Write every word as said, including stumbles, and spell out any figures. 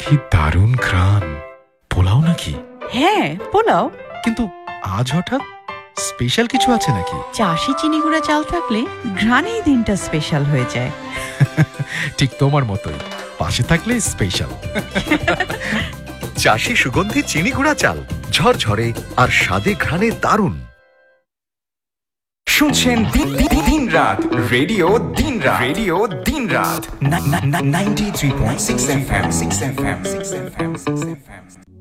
কি দারুণ ঘ্রাণ! পোলাও নাকি? হ্যাঁ, পোলাও। কিন্তু আজ হঠাৎ স্পেশাল কিছু আছে নাকি? চাষি চিনি গুঁড়া চাল থাকলে ঘ্রাণেই দিনটা স্পেশাল হয়ে যায়। ঠিক তোমার মতোই, পাশে থাকলে স্পেশাল। চাষি সুগন্ধি চিনি গুঁড়া চাল, ঝরঝরে আর স্বাদে ঘ্রাণে দারুণ। শুনছেন দিন রাত রেডিও দিন রাত রেডিও দিন রাত ninety three point six F M six F M six F M six F M